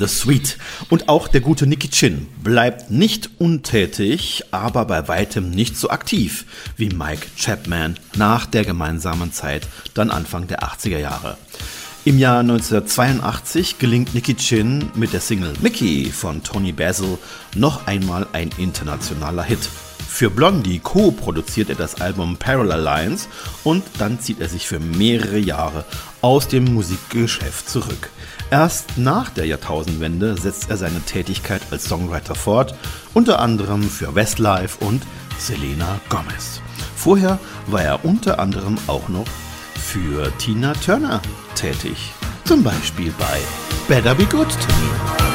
The Sweet. Und auch der gute Nicky Chinn bleibt nicht untätig, aber bei weitem nicht so aktiv wie Mike Chapman nach der gemeinsamen Zeit dann Anfang der 80er Jahre. Im Jahr 1982 gelingt Nicky Chinn mit der Single Mickey von Tony Basil noch einmal ein internationaler Hit. Für Blondie co-produziert er das Album Parallel Lines und dann zieht er sich für mehrere Jahre aus dem Musikgeschäft zurück. Erst nach der Jahrtausendwende setzt er seine Tätigkeit als Songwriter fort, unter anderem für Westlife und Selena Gomez. Vorher war er unter anderem auch noch für Tina Turner tätig, zum Beispiel bei Better Be Good to Me.